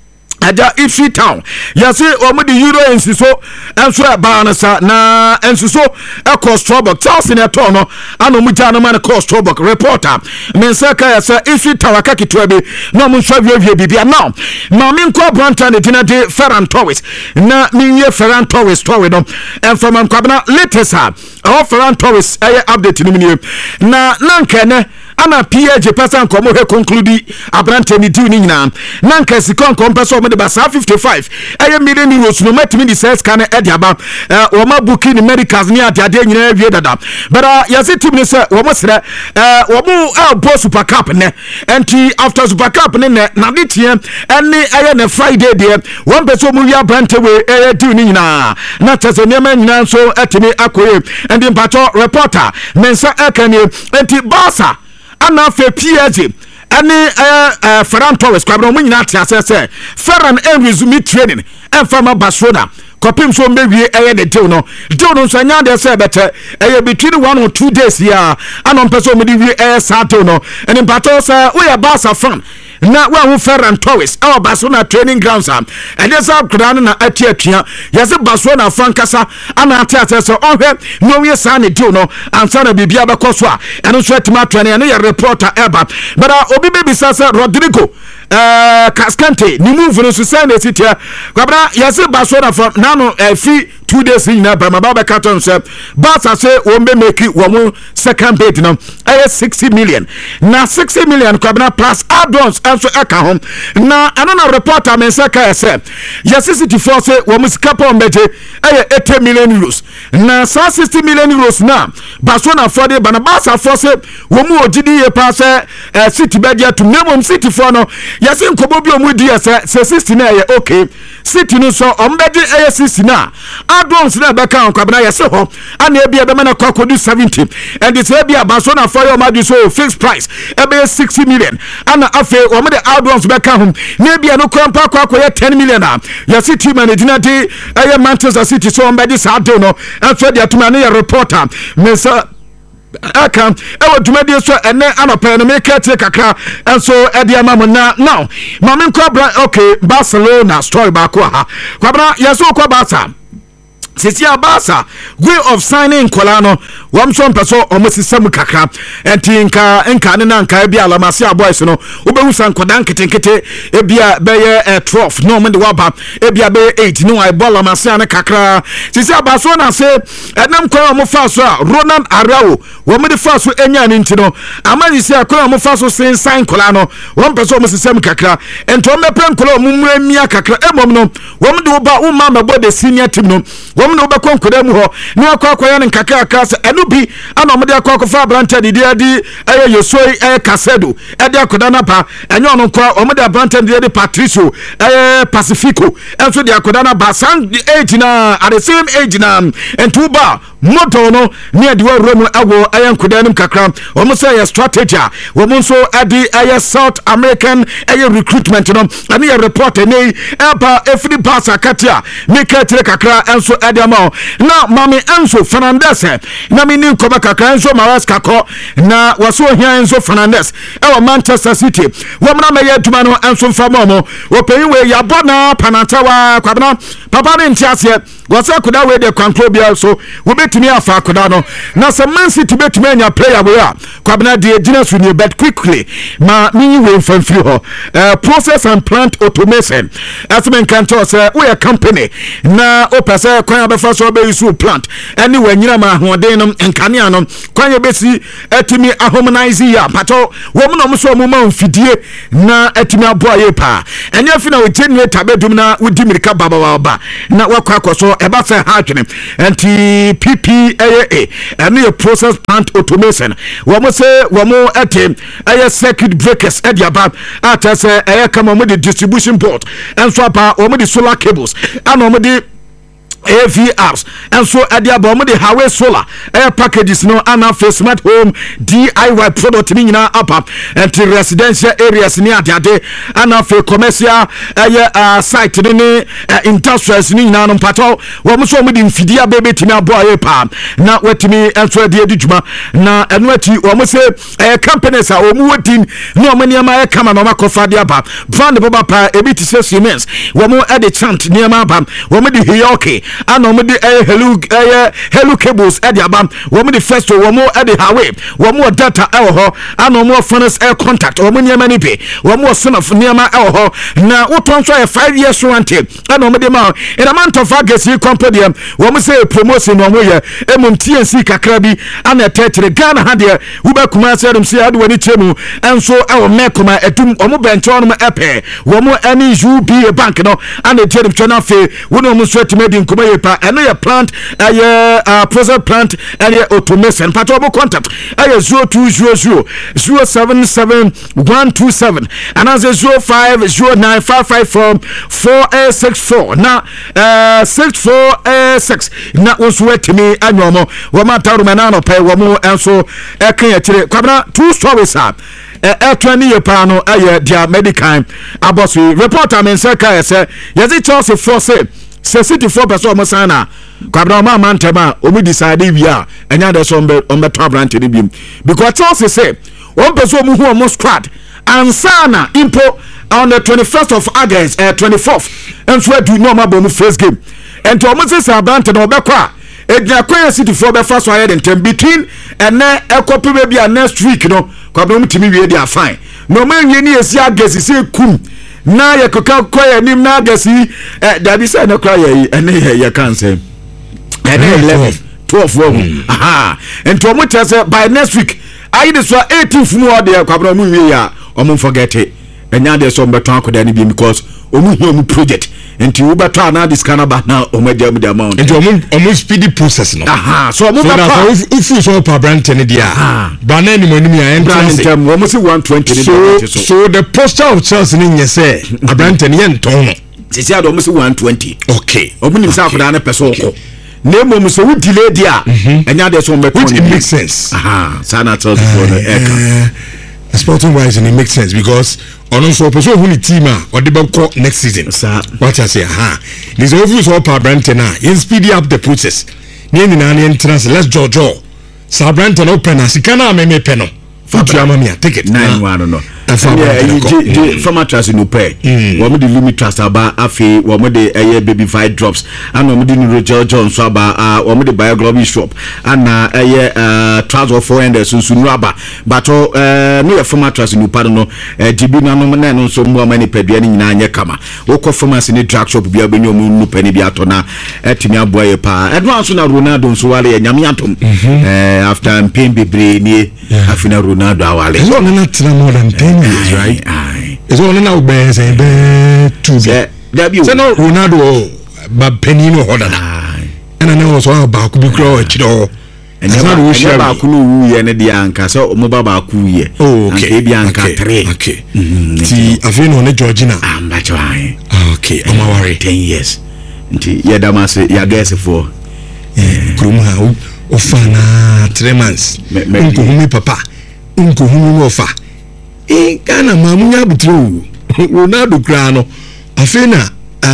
Speaker 8: aja Ipswich Town yase omudi euro ensiso enso ba na sa na ensiso e cost Strobok Chelsea na to no ana mu ja no man cost Strobok reporter mensaka yase Ipswich Town akakitwa bi na mu nso wie bibia now ma me nko Branton de tina de Ferran Torres na me ye Ferran Torres story no and from kwabna latest Ferran Torres update ni me na nkene ana PAJ person komo he conclude abrante ni diu ni nyina na nka sikon kompeso mo de ba 55 million euros no matimi di ses kan e dia ba wo ma booking ni medicals ni ade nyina wie dada but yasi team ni se wo mo sere wo mu bo super cup ne enti after super cup ne na de tie ene na Friday de one person mu wi abrante we diu ni nyina na tese ne ma nyina so atimi akoye endi mpato reporter mensa ekani enti Barca ana fe PSG ani Ferran Torres kwabra mo nyina tia se Ferran resume training and from Barcelona kopim so mbewie the deal no so nya de se bete between 1 or 2 days here anon person me di wie sato no and in battle say we are Barca fan na wa hu Ferran Torres our Barcelona training grounds and this up ground na atiatua yes Barcelona fan kasa ana atiata so ohwe no we san ne deal no ansa na bibia be koso a eno so atima training na reporter eba but obi baby sasa Rodrigo Cascante ni move no sustain the city kwabra yes Barcelona from now fi 2 days in na ba ba carton say Barca say wo be make wo second bid no 60 million na 60 million kwabra plus add-ons also aka home na another reporter men say say yes City for say wo scapo mbete 80 million euros na 60 million euros na Barcelona for the Barca for say wo mu ogidi ye pass City bedia to name City for no yes nkobo bi o mu di say 60 na okay City no so ombedi 60 na add-ons na beka kwabra yes ho ana e bia be na kwakodu 70 and it's bia Barcelona for your madu so fixed price ebe 60 million ana afi o me the add-ons beka hom na bia no kwampa kwakoye 10 million na yes City managina de Manchester City so ombedi sa do no and so dia tuma na reporter mesa aka ewo dwumade so ene anopa no make take kakra enso ede amam na now mame nkobra okay Barcelona story ba ko ha kwabra yeso ko Barca Sisia Basa way of signing Kolano Wamson Paso almost Sam Kaka and Tinka and Kanana and Kaibia Lamasia boys no Ubehusan Kodankete Ebia Bayer 12 Norman the Waba Ebia Bay 8 no I bola Masiana Kakra Sisia Basona say at Namko Mofasa Ronan Arao woman the first with Enyan Intino Amani say Kola Mofaso saying sign Kolano one person almost Sam Kakra and Tome Prankolo Mumre Mia Kakra Emomno woman do about Umama about the senior team no woman over Conkodem ho no akwa and Kaka Casa Enubi and Omade Akwa Brancha di Yosoi Casedo Edia Kodana pa and yon kwa Omade Brancha di Patricio Pacifico and so the Akodana Basan the age na at the same age na and Tuba Motono near the Roman Awo Ayan Kodanum Kakram almost a strategy woman so at the South American recruitment no and a report ne Eba Efri Basa Katia make Kakra and so Adamo now Mami Enzo Fernandez na mini Koba Kakra Enzo Maraska ko na waso here Enzo Fernandez our Manchester City wamna meye tumano Enzo Famomo opeyiwe ya bona panatawa kwabna papa ne ntiase wasa kuda we de kwankrobia so we betimi afa kuda no na se Man City betimi anya player we a kwabna de Genius Renew bet quickly ma mini we mfamfiri ho process and plant automation asmen kanto say we a company na opese kwan abefa so be use plant anyway nyina ma hoden no nkane no kwan ye besi etimi harmonize ya pato wo mu no mo so mo ma mfidie na etimi aboa ye pa enye fi na we generator bedum na we dimirika baba na wakwa koso eba se ha twene anti PPAA and a process plant automation wo mo se wo mo etim circuit breakers e dia ba ata se kama mo the distribution board and so pa wo mo the solar cables and wo mo the AVRs and so at the above the highway solar air packages no and for smart home DIY product ni na upper and to residential areas near the and for commercial site ni industrials ni na no pato wo mo so mo di mfidia bebe timi aboa pa na wetimi enso de adjuma na enwati wo mo se companies a wo mo wodin no mo niama kama no makofa de aba brand baba pa ebi ti se Siemens wo mo e de chant niama aba wo mo di Hioki and omudi hello cables at the abam woman first woman at the highway one more data ho and more furnace air contact or many many pay one more son of Niama ho now what on try 5 years warranty and omudi ma in a month of August you company woman say promotion one way TNC kakrabi and a tetre Ghana had there uba kuma say them say adu ani chemu and so our mekoma etum omo benchon ma epe one more any UBA bank no and the tell channel fe we no mo sweat made in kuma and a plant process plant and automation patobo contact 0200077127 and as 0509554464 now 6486 na was wet me anyomo wamata rumanano pay wamu and so kan chire kwabna 2 stories up 20 year pano dia medical abosi reporter men say ka say yazi Chelsea for say City 4% almost sana kwabra ma mantema omi decide wi a enya de so on the top brand ni bim because Chelsea say one person mu hu almost squad and sana impo on the 21st of August 24th and so do normal bom first game and to almost say brand no obekwa ejia Kwaya City 4 be first ahead in term between and na ekope be a next week no kwabra mu timi wi dey fine no man ye ni esi agesi say kum na ye koka Kwaya nim na agesi dabi say no Kwaya ene ye kan say 12 aha and to mo say by next week I this 18th mu o dey kwabra mu wi ya o mo forget it enya dey so mbeto akoda ni bi because o mu hia mu project enti wo beto na this canaba na o media mu the amount
Speaker 2: enti o mo speedy process no
Speaker 8: aha so mo beto
Speaker 2: if you so per brand ten dia bana ni mo ni ya entrance
Speaker 8: tem wo mo si 120
Speaker 2: so the posture of Chelsea ni nye say brand ten ye nton no
Speaker 8: sisi ado mo si 120
Speaker 2: okay
Speaker 8: o mo ni sa akoda na person ko nemo mo so we delay dia enya dey so mbeto
Speaker 2: which it makes sense
Speaker 8: aha sana Chelsea for the eka
Speaker 2: sporting wise and it makes sense because on so person who the team or the bank next season what I say this obvious all power brand na in speed up the process ni na entrance let's draw sa brand open as kana me peno futu ama me take it
Speaker 8: 9-1 no Formatras no pay. Woman the limit trust about Afi, woman the baby five drops, and woman the Roger Jones Saba, woman the bioglobi shop, and trouser for enders soon rubber. But no formatras no pardon, Jibina no so more many pediani in Anya Kama. Oko formas in the drug shop be a benyo no penny biatona, Timia boy pa. Advance on Ronaldo Suwale and Yamiatum after pain be brainy, Afina Ronaldo Awale.
Speaker 2: It's only not more than 10 years, right? Aye. It's only now bears and to be. So no Ronaldo, but Penino Hodana. And I know so about to be growing, and never wish about Kulu and the Anka, so Mobaba Kuye. Oh, okay, Bianca 3. Okay. See, I've been on a Georgina. I'm not trying. Okay, I'm worried 10 years. Yadamase, Yagase for Krumha, Ofana, 3 months. Uncle Papa, Uncle Ofa. Kana mamunya butru Ronaldo Grano Afena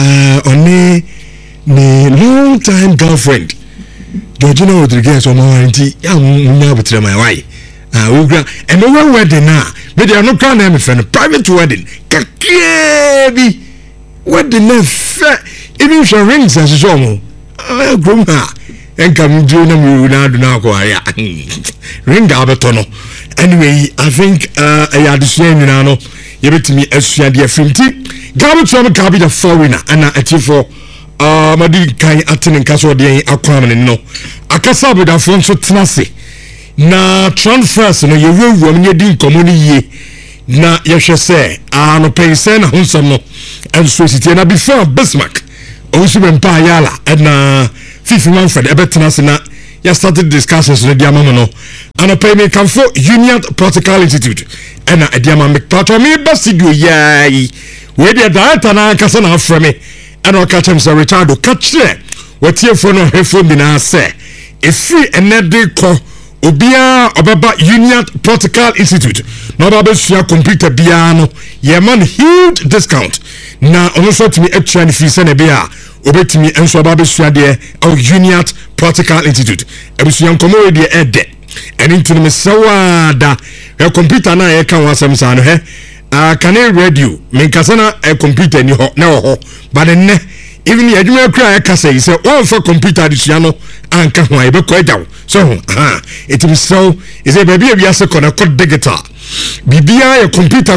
Speaker 2: on ne long time girlfriend Georgina Rodriguez on my auntie yamunya butre my wife and no wedding now but they are not crown them friend private wedding kakebi wedding na even she rings as so gruma and come do na Ronaldo na ko aya ring abetono. Anyway, I think I had the same, you know, you bet me as you had the affinity. Garbage from a garbage of foreigner, and I for Madi Kai attending Castle de Aquaman, no. I can't with Alfonso Tanasi. Na transfers, no, you will when you didn't come on ye. Na, you shall say, no pay send Hunsamo and Swissity, before Bismarck. Also, Empire Yala, and 50 months for the Ebetanasina. You started discussions with the Diamano and a payment come for Union Practical Institute and a Diamond McPatron me Basidu yay. Where the Diana Cassana from me and I'll catch him so Richardo catch there. What here for no headphone in say if free and net de call Obia Obaba Union Practical Institute. No Babia computer piano. Yeah man huge discount. Now also to me a trend fee send a beer. Obet me and so Babia there our Union Practical Institute. Ebusian komori ede. And into the sawada. Your computer na e kan wasam sa no he. Can I read you? Me kasana a computer ni ho na ho. But then even the adwuma kra e kasa say one for computer disuano anka ho e be ko edaw. So it is so is a baby we ase kona code digital. Bibia computer.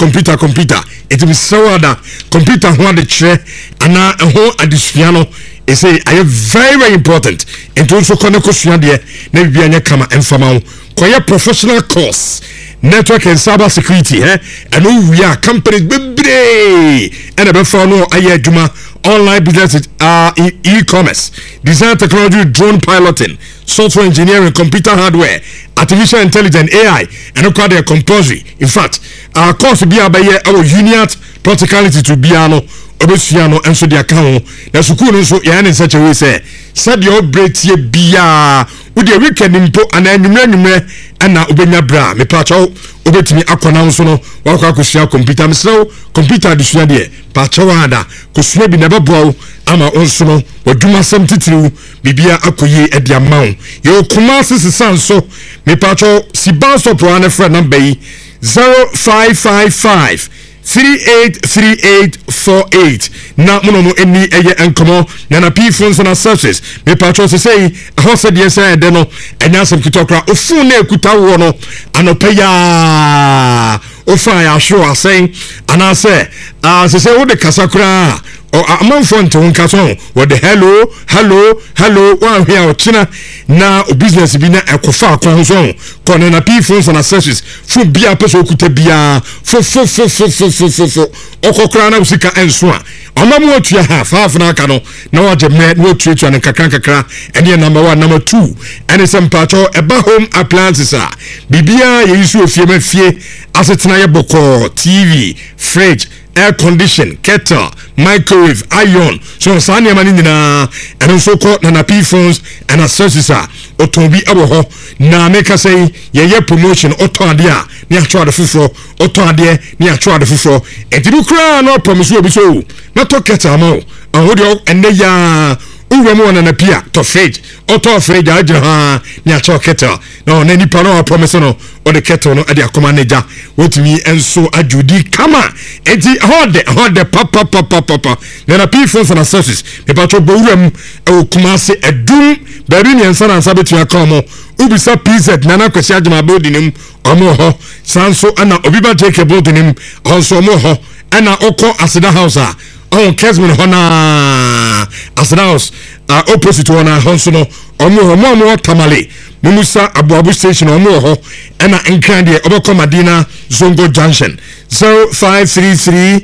Speaker 2: It is so other computer ho de chere ana ho adisuano. I say I am very very important. And also connect to there. Na bibia anya kama enfama koye professional course. Network and cyber security, and we are companies bebre and about for no ayeduma online business e-commerce, design technology, drone piloting, software engineering, computer hardware, artificial intelligence, AI, and acquire their compulsory. In fact, our course be our Union Practicality to Biano, Obesiano, and so the account. The school so in such a way say, said your break ye bia with your weekend impo and then and now ubenya bra me pacho obetimi akona nso no wakwa kosia computer meslo computer adusua de pacho ada kosua bi neba boa ama onso no waduma sam titiriu bibia akoyi edi amaw yo kuma sisisan so me pacho si banso pro an friend number 0555 383848 na mono eni eye enkomo na p phones na services me patro say how said yes de no enya sam kitokra ofu na ekuta wo no anopeya ofa ya sure saying and I say say wo de kasakura o amanfo nto nka so wo de hello wa hia o china na o business bi na ekofa akon so kono na p phones na services fu bia peso okuta bia fo okokra na usika enso a omamu otua half na aka no na waje me no otua ne kakra ene number 1 number 2 ene sempacho eba home appliances a bibia ye isu ofie mafie asetena ye boko TV fridge air condition, kettle, microwave, iron. So sani amani nina and also called na p phones and accessories otobi aboho na make us say ye promotion otoadia ni atwa de fufo otoadia ni atwa de fufo entidu kra no promise obi so na to kettle mo ahodi ende ya uwe mo na pia to fridge auto fridge agye ha ni a cho kettle no na nipa no promise no o de kettle no ade akoma neja wotumi enso ajudi kama enti hode papa na pi phones and accessories me pa cho bowuram e Kumasi edum baby ni ensa na sabetu akomo ubisa PZ nana kwesi agema bodinim omo ho sanso ana obiba take bodinim onso omo ho ana oko Asida house a on Kesman hona Asida house opposite one honso no omo tamale Mumusa Abu station omo ho ana enkande obako Madina Zongo Junction 0533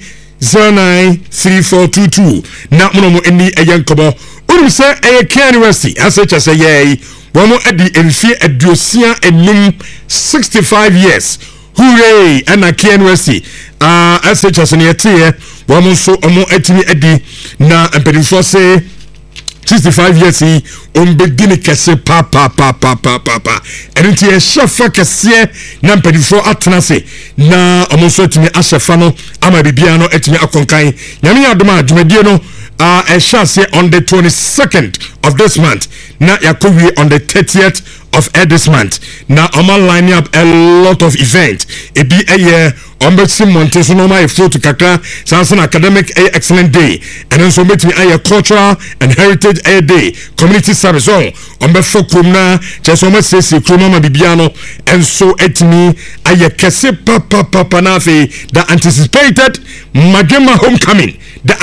Speaker 2: 093422 na mono eni eyenkobo unu se Eke University asecha se ye womo edi enfie aduosia enum 65 years hooray ana Eke University asecha se ne yete womo so omo etimi edi na empedifo se 65 years yi ombedini kese pa enti e shefa kese na mpedifo atenase na omo so etimi ashefa no ama bibia no etimi akonkan nyame adoma adwumadie no a shase on the 22nd of this month na yakowie on the 30th of this month na omo line up a lot of event ebi eye ombetsi monte so no my photo kakra sansan academic excellent day and then so betimi eye cultural and heritage day community service on ombefo kromna cheso masese kroma ma bibiano and so etimi eye kese papa na fe the anticipated Magema homecoming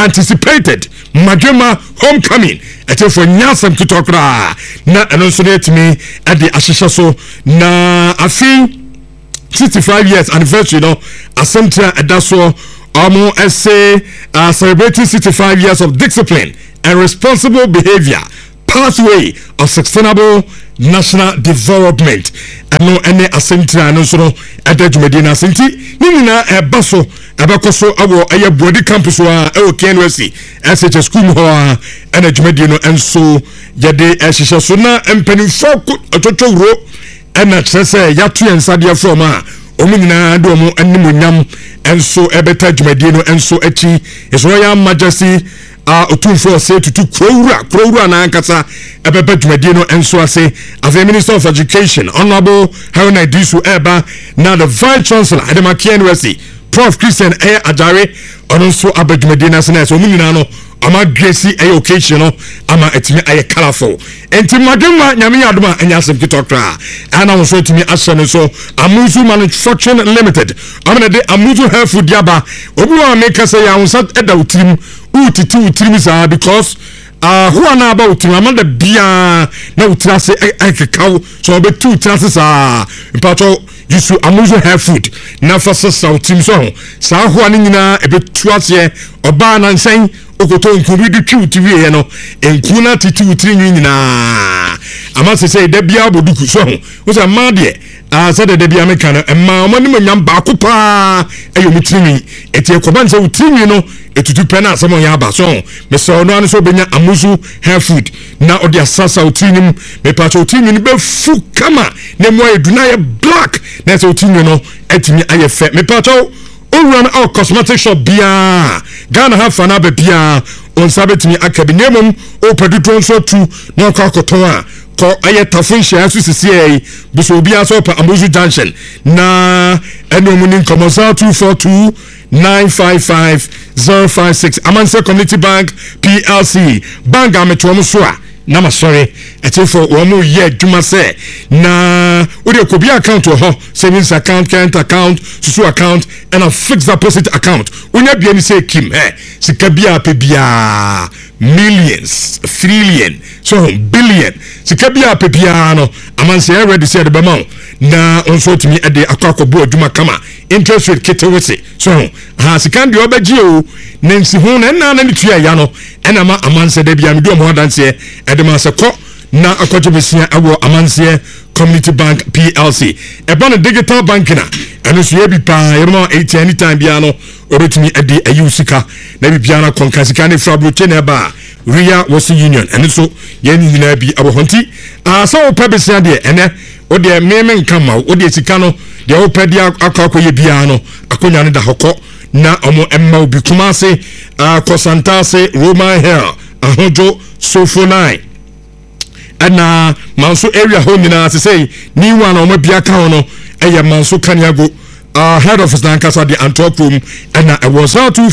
Speaker 2: for nyasam kitokra na enso etimi at the ashisha so na afi 65 years anniversary no asemtia edaso omo essay celebrating 65 years of discipline and responsible behavior pathway of sustainable national development ano ene asemtia no so edajumedina senti ninina ebaso abakoso awo eye body campus wa Eke University SHS school ho edajumedina no enso yede ehihye so na empanifo ototowro ena trese yatu ensade from a omunyina do mu animonyam enso ebeta dwumadi no enso achi His Royal Majesty otumfo se tutu krowura na ankasa ebeba dwumadi no enso ase as a Minister of Education Honorable Haruna Disu Eba na the Vice Chancellor Adama Eke University Prof Christian Ajare onso abadwumadi na se na so omunyina no ama gracie occasion ama etimi aye colorful enti madema nyame adoma anyasem kitokra ana wo so etimi asane so Amuzu Manufacturing Limited amana de Amuzu Health Food Diaba obi wa make say ya wonsa eda utirim utiti sa because who ana ba utirim amanda bia na utirase ekekaw so obetu utirase sa impato Yusu Amuzu Health Food na fasa sa utirim so sa ho ani nyina ebetu ase oba na nsen okoto nkubi di twiwi ye no enkuna titi utiri nyina ama se say da bia boduku so wo say ma de say da bia meka no ma mo ni manyam ba ko pa ayo mutiri eti ekoba nse utiri no etutu pena asemo ya ba so me so no an so benya Amuzu Health Food na odi asasa utiri nim me pa cho utiri ni be fu kama na mo eduna ye black na so utiri no etimi aye fe me pa cho run out cosmetic shop bia Ghana have fana be bia on sabetimi akabinemum o pedutron so tu no ka koton a ko ayetafun share so sisi biso bia so pa Amuzu Junction na enomuni komosa 242 955-056 Amanse Community Bank PLC bank ametwom so a na masore etifo womu ye dwuma se na odi okobi account ho savings account, current account, susu account and a fixed deposit account unya bia ni se kim sika bia pe bia millions trillion so billion sika bia pe bia no amanse ready say the bema na onso timi ade akwakobo adwuma kama interest rate ketewese so ha sika ndi obaji o nansi ho na ni tua ya no ena ma amanse da bia me do mo danse edema se ko na akwajebesia awo amanse Community Bank PLC ebana digital banking na eno so yebi pa yema 80 anytime bia no obetumi ade ayusika na bibia na konkasika ne frabro chene ba Ria Wasi Union eno so yeni nyina bi abohonti so opebesia de ene ode meme nkama ode sika no de opedi akakoye bia no akonya ne da hokọ na omo emma obi Kumasi Kosantase Roman Hill ahojo Sofo 9 ɛna manso area hɔ nyinaa sɛ sɛ ni one ɔmo bia ka ho no ɛyɛ manso Kaniago head office na nkasa de Antwerp room ɛna ɛwɔ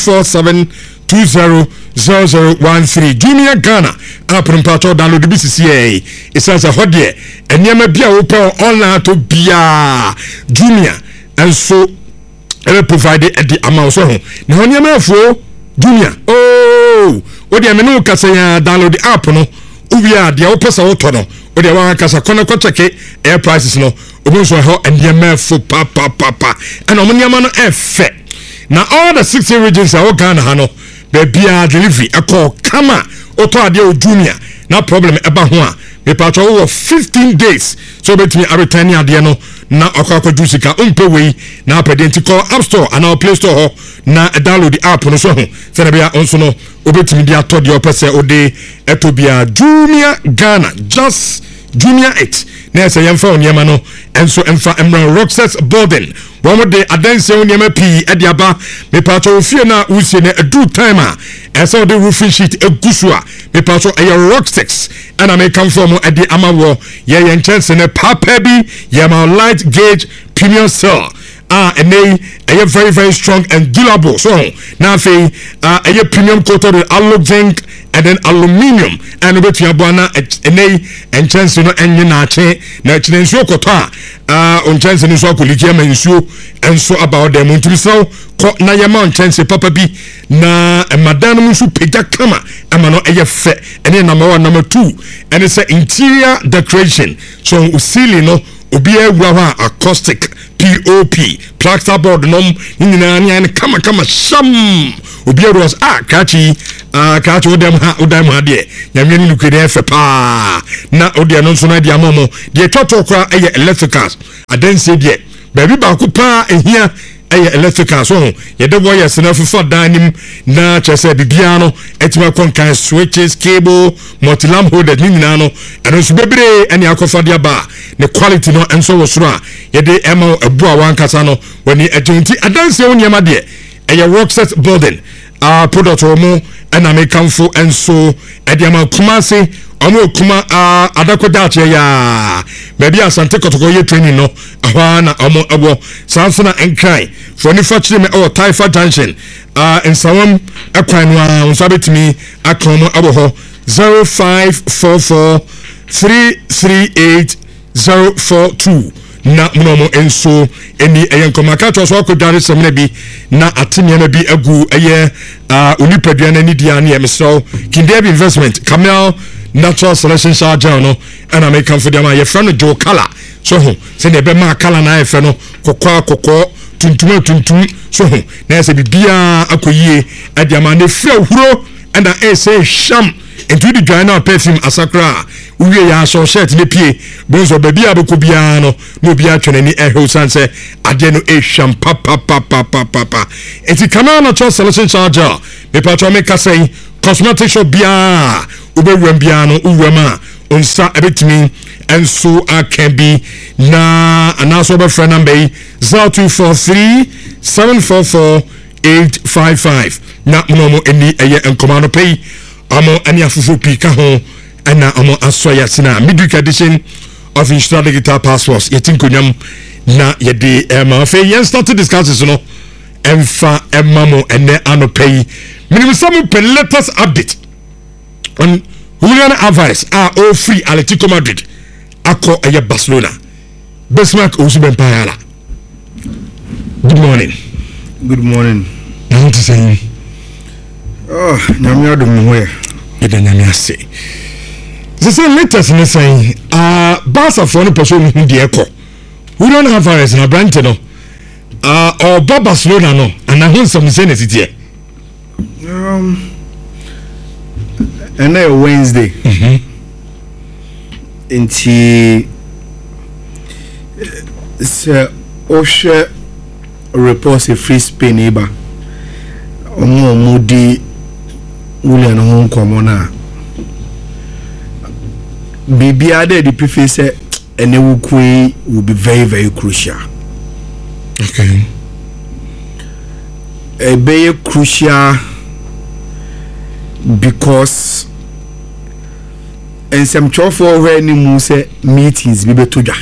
Speaker 2: 0247200013 Junior Ghana aprempacho download bi sisi esansa hɔ de enema bia wo pɛ online to bia Junior enso ebe provide the amount so ho na ho nneema afo Junior oh o de me no kasa ya download the app no uwia de wo pesa wo to no o de wa kasa kona ko check air prices no obi so ho nneema afo pa and omo nneema no efe na all the 16 regions are Ghana ha no bebia delivery akọ kama oto ade o Junior na problem eba ho a me patcho wo 15 days so betimi return ade no na akọ jusika umpe wei na apedenti call App Store and our Play Store ho na download the app no so ho se na bia onso no obetimi dia to de opese ode etobia Junior Ghana just Junior 8 na se yemfa oniema no enso emfa Emran Roxas Borden one day adanse oniema pi ediaba me patcho ofie na usie na edu time a ese ode roofing sheet egusua me patcho e Roxas and I may come from edi amawo ye chance ne papa bi ye ma light gauge premium cell and they are very very strong and durable so now say a premium coated with allo zinc and then aluminium and with your bona and chance no enye na che na chinenso kota on chance ni so koliki ama nsuo and so about them until so na yama on chance papa bi na madam musu peja kama ama no eye fe and number 1 number 2 and it's interior decoration so usili no obi ewura acoustic POP plasterboard nom nyina nya kama sham obi ewura kachi odam ha de nyamye ni nukede efe pa na odi no so na de amomo de totokwa eye electricals adanse de baby ba ku pa ehia eye electrical so ye de boy yes na fufa danim na chese bibia no etima konkan switches cable multi-lamp holders nyina no eno so bebre eni akofa de ba ne quality no enso wo soro a ye de ema ebu a wankasa no wani ajonti adanse onyema de eye Roxas Building product omo ena mekamfo enso ediama kumase omo kuma adakodache ya baby asante kotoko ye training no ahwa na omo ebo sansana enkrai for ni factory me o Taifa Junction in Sawam ekwan no nsabetimi akromo abo ho 0544 338042 na mnomo enso eni eyenkoma to so akodare semna bi na atenia na bi agu eye unipadua na ni dia na emso Kindebi Investment Camel Natural Selection Charger no and I make come for them my friend Joe Kala so say ne be ma kala na efe no kokko tuntum so na say bibia akoyie adiama ne fe huro and I say sham into the Joanna perfume asakra uwie ya so shirt ne pie bonzo baby abekobia no no bia twene ehwe sanse ade no ehwam papa enti Camel Natural Selection Charger me patro me ka say cosmetic shop bia ubewam bia no uwama onsa ebetimi enso akebi na anaso be friend number 0243744855 na momo eni eye enkomano pay amo ani afufu pika ho ana amo asoya sina midweek edition of Instra Digital Passports yetinkonwam na yede ma fe yen start to discuss no emfa emamo ene anopay minimum some latest update on Julian Alvarez all free Atletico Madrid ako aya Barcelona Bismarck Osubempayala. Good morning.
Speaker 9: Good morning.
Speaker 2: What to say?
Speaker 9: Oh, nyamia dum we.
Speaker 2: Eda nyamia say. The same latest ne say Barca for no person hu de ekọ. Julian Alvarez na Brante no or Barcelona no and na hon some say na titie.
Speaker 9: And then Wednesday. Inti se Oshe reports a free Spain eba. Omo mudi Julian hon komona. Bibi ade the preface ene wukwe will be very very crucial.
Speaker 2: Okay.
Speaker 9: Be crucial because ensɛmtwɔfoɔ hɔ ni mu sɛ meetings bi bɛto dwa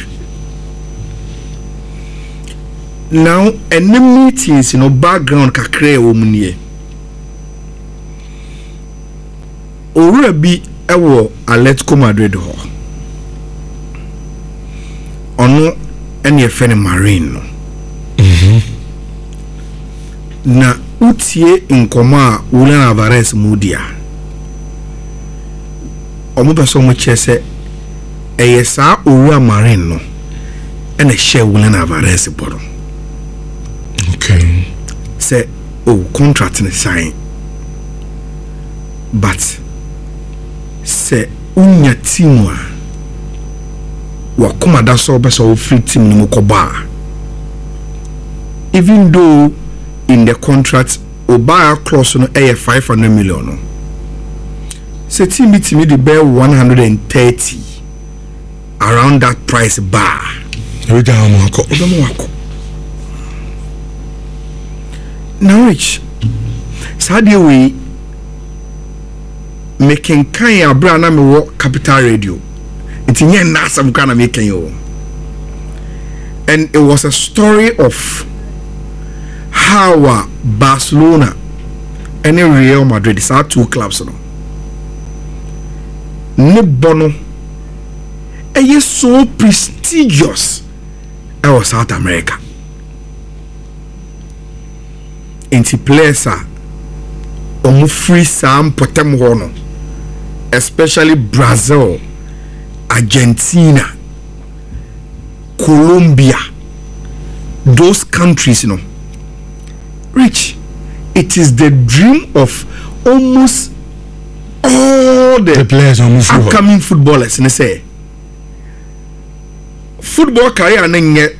Speaker 9: now any meetings no background kakra ɛwɔ mu nie owura bi ɛwɔ Atletico Madrid hɔ ɔno ɛne ɛfɛ ne Marine no na utie nkɔmɔ a Julian Alvarez mudia ɔmo bɛ so mo kyɛ sɛ ɛyɛ saa owura Marine no ɛna hyɛ Julian Alvarez bɔdɔ
Speaker 2: okay
Speaker 9: say contract ne sign but say unya team a wakoma da so besa o free team no koba even though in the contract oba clause no 500 million no say team me the bear 130 around that price bar
Speaker 2: we down wako
Speaker 9: now rich sadia we making kind abra na me wo Capital Radio it nye na some kind of making you and it was a story of how Barcelona and Real Madrid are two clubs no ne bono is so prestigious in South America inti players are free sam potem hono especially Brazil, Argentina, Colombia, those countries, you know. Rich, it is the dream of almost all the
Speaker 2: players
Speaker 9: upcoming footballers. And they say, football career